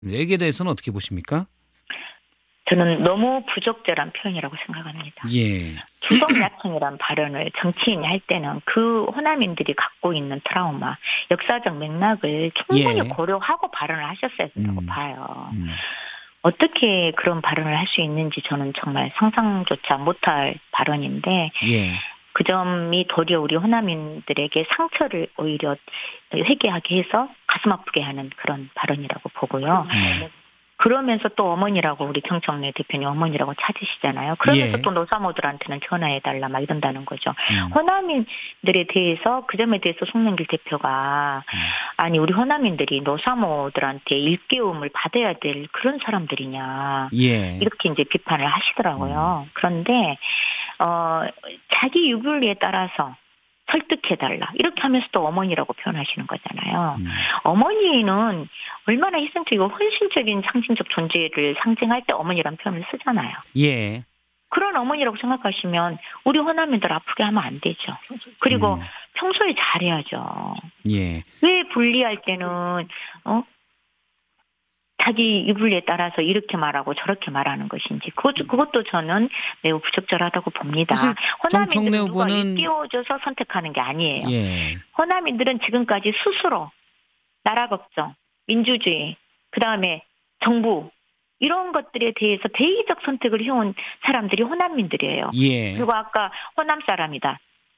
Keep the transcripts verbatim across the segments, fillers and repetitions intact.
여기에 대해서는 어떻게 보십니까? 저는 너무 부적절한 표현이라고 생각합니다. 예. 추석야청이란 발언을 정치인이 할 때는 그 호남인들이 갖고 있는 트라우마, 역사적 맥락을 충분히 예. 고려하고 발언을 하셨어야 된다고 음. 봐요. 음. 어떻게 그런 발언을 할 수 있는지 저는 정말 상상조차 못할 발언인데 예. 그 점이 도리어 우리 호남인들에게 상처를 오히려 회개하게 해서 가슴 아프게 하는 그런 발언이라고 보고요. 음. 그러면서 또 어머니라고 우리 정청래 대표님 어머니라고 찾으시잖아요. 그러면서 예. 또 노사모들한테는 전화해달라 막 이런다는 거죠. 음. 호남인들에 대해서 그 점에 대해서 송영길 대표가 음. 아니 우리 호남인들이 노사모들한테 일깨움을 받아야 될 그런 사람들이냐 예. 이렇게 이제 비판을 하시더라고요. 음. 그런데 어, 자기 유불리에 따라서 설득해달라 이렇게 하면서 또 어머니라고 표현하시는 거잖아요. 음. 어머니는 얼마나 희생적이고 헌신적인 상징적 존재를 상징할 때 어머니라는 표현을 쓰잖아요. 예. 그런 어머니라고 생각하시면 우리 호남인들 아프게 하면 안 되죠. 그리고 음. 평소에 잘해야죠. 예. 왜 분리할 때는 어? 자기 유불리에 따라서 이렇게 말하고 저렇게 말하는 것인지 그것, 그것도 저는 매우 부적절하다고 봅니다. 사실 정청래 호남인들은 누가 후보는 일깨워줘서 선택하는 게 아니에요. 예. 호남인들은 지금까지 스스로 나라 걱정, 민주주의, 그다음에 정부 이런 것들에 대해서 대의적 선택을 해온 사람들이 호남민들이에요. 예. 그리고 아까 호남 사람이다.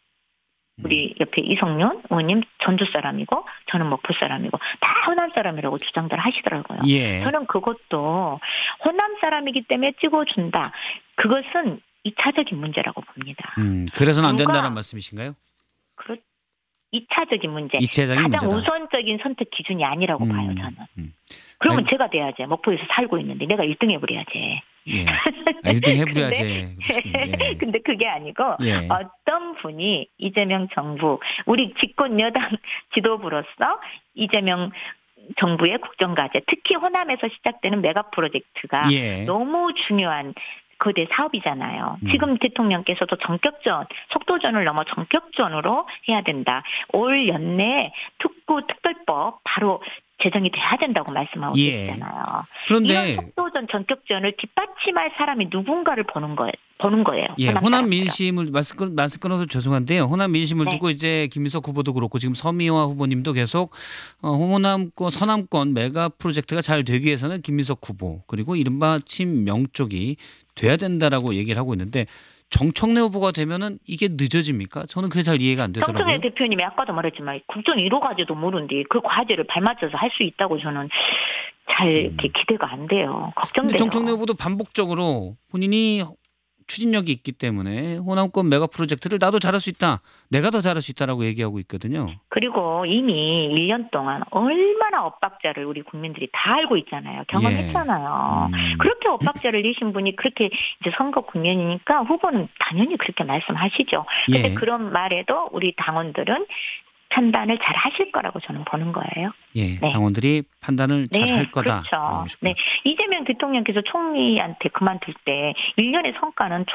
우리 옆에 이성윤 의원님 전주 사람이고 저는 목포 사람이고 다 호남 사람이라고 주장들 하시더라고요. 예. 저는 그것도 호남 사람이기 때문에 찍어준다. 그것은 이차적인 문제라고 봅니다. 음. 그래서는 안 누가- 된다는 말씀이신가요? 그렇 이차적인 문제. 이차적인 가장 문제다. 우선적인 선택 기준이 아니라고 음. 봐요, 저는. 음. 그러면 아니, 제가 돼야지. 목포에서 살고 있는데 내가 일 등 해버려야지. 예. 아, 일 등 해버려야지. 근데, 예. 근데 그게 아니고 예. 어떤 분이 이재명 정부, 우리 집권 여당 지도부로서 이재명 정부의 국정과제, 특히 호남에서 시작되는 메가 프로젝트가 예. 너무 중요한 거대 사업이잖아요. 음. 지금 대통령께서도 전격전, 속도전을 넘어 전격전으로 해야 된다. 올 연내 특구 특별법 바로 제정이 돼야 된다고 말씀하고 예. 계시잖아요. 그런데 이런 속도전, 전격전을 뒷받침할 사람이 누군가를 보는 거예요. 보는 거예요. 예, 호남 호남 사람들은. 민심을 말씀 끊- 말씀 끊어서 죄송한데요. 호남 민심을 네. 두고 이제 김민석 후보도 그렇고 지금 서미화 후보님도 계속 어, 호남권 서남권 메가 프로젝트가 잘 되기 위해서는 김민석 후보 그리고 이른바 친명 쪽이 돼야 된다라고 얘기를 하고 있는데 정청래 후보가 되면은 이게 늦어집니까? 저는 그게 잘 이해가 안 되더라고요. 정청래 대표님이 아까도 말했지만 국정 일 호 과제도 모르는데 그 과제를 발맞춰서 할 수 있다고 저는 잘 이렇게 기대가 안 돼요. 근데 걱정돼요. 정청래 후보도 반복적으로 본인이 추진력이 있기 때문에 호남권 메가 프로젝트를 나도 잘할 수 있다. 내가 더 잘할 수 있다라고 얘기하고 있거든요. 그리고 이미 일 년 동안 얼마나 엇박자를 우리 국민들이 다 알고 있잖아요. 경험했잖아요. 예. 음. 그렇게 엇박자를 내신 분이 그렇게 이제 선거 국면이니까 후보는 당연히 그렇게 말씀하시죠. 근데 예. 그런 말에도 우리 당원들은 판단을 잘 하실 거라고 저는 보는 거예요. 예, 네. 당원들이 판단을 잘 할 거다. 그렇죠. 네. 이재명 대통령께서 총리한테 그만둘 때 일 년의 성과는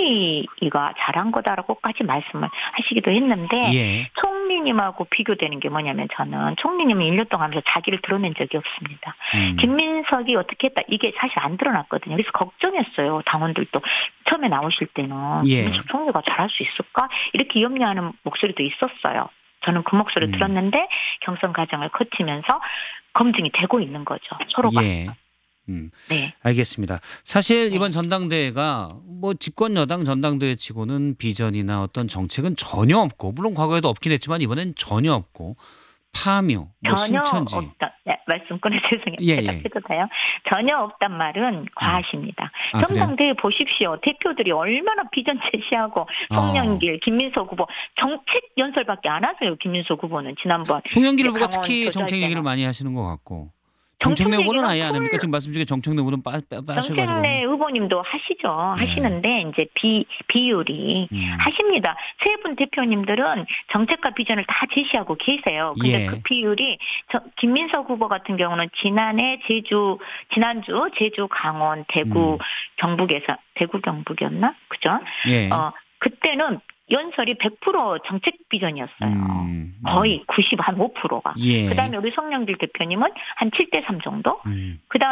총리가 잘한 거다라고까지 말씀을 하시기도 했는데 예. 총리님하고 비교되는 게 뭐냐면 저는 총리님은 일 년 동안 하면서 자기를 드러낸 적이 없습니다. 음. 김민석이 어떻게 했다 이게 사실 안 드러났거든요. 그래서 걱정했어요. 당원들도 처음에 나오실 때는 예. 김민석 총리가 잘할 수 있을까 이렇게 염려하는 목소리도 있었어요. 저는 그 목소리를 음. 들었는데 경선 과정을 거치면서 검증이 되고 있는 거죠. 서로가. 예. 음. 네. 알겠습니다. 사실 네. 이번 전당대회가 뭐 집권 여당 전당대회 치고는 비전이나 어떤 정책은 전혀 없고 물론 과거에도 없긴 했지만 이번엔 전혀 없고 파묘, 뭐 전혀 신천지. 없다. 네, 말씀 끊어 죄송해요. 예, 예. 대답해도 돼요? 전혀 없단 말은 과하십니다. 아, 전당대회 보십시오. 대표들이 얼마나 비전 제시하고 송영길, 김민석 후보 정책 연설밖에 안 하세요. 김민석 후보는 지난번 송영길 이제 후보가 강원 특히 교수할 정책 얘기를 때는. 많이 하시는 것 같고 정책 정청래 후보는 얘기는 아예 안 합니까? 풀- 지금 말씀 중에 정청래 후보는 빠, 빠, 빠셔가지고. 정청래 후보님도 하시죠. 네. 하시는데 이제 비 비율이 음. 하십니다. 세 분 대표님들은 정책과 비전을 다 제시하고 계세요. 근데 예. 그 비율이 저, 김민석 후보 같은 경우는 지난해 제주 지난주 제주 강원 대구 음. 경북에서 대구 경북이었나? 그죠? 예. 어 그때는 연설이 백 퍼센트 정책 비전이었어요. 음, 음. 거의 구십오 퍼센트가. 예. 그다음에 우리 송영길 대표님은 한 칠 대 삼 정도. 음. 그다음